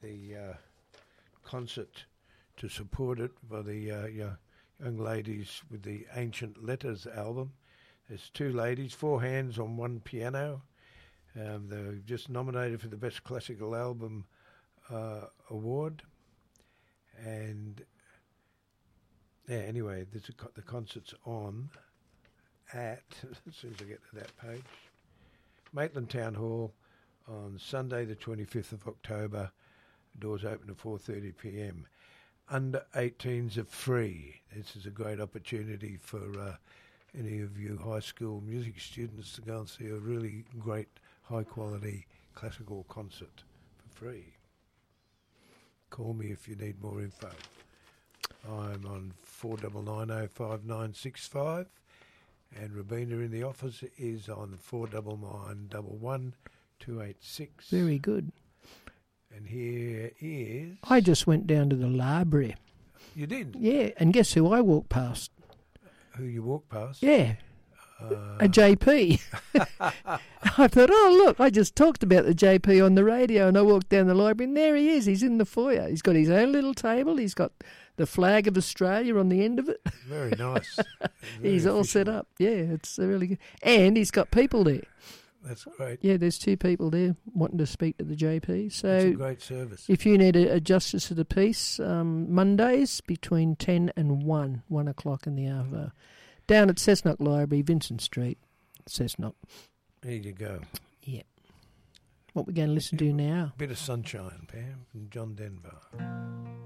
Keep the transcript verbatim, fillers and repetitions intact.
the uh, concert to support it by the uh, young, young ladies with the Ancient Letters album. There's two ladies, four hands on one piano. Um, they're just nominated for the Best Classical Album uh, Award. And yeah, anyway, there's a co- the concert's on at, as soon as I get to that page, Maitland Town Hall on Sunday the twenty-fifth of October. Doors open at four thirty p m. Under eighteens are free. This is a great opportunity for uh, any of you high school music students to go and see a really great, high-quality classical concert for free. Call me if you need more info. I'm on four nine nine oh five nine six five, and Robina in the office is on four nine nine one one two eight six. Very good. And here is... I just went down to the library. You did? Yeah, and guess who I walked past? Who you walked past? Yeah, Uh, a J P. I thought, oh, look, I just talked about the J P on the radio, and I walked down the library, and there he is. He's in the foyer. He's got his own little table. He's got the flag of Australia on the end of it. Very nice. Very He's all official. set up. Yeah, it's uh, really good. And he's got people there. That's great. Yeah, there's two people there wanting to speak to the J P. It's a So great service. if you need a, a Justice of the Peace, um, Mondays between ten and one, one o'clock in the hour. Down at Cessnock Library, Vincent Street, Cessnock. There you go. Yeah. What we're going to listen to now? Bit of sunshine, Pam, from John Denver.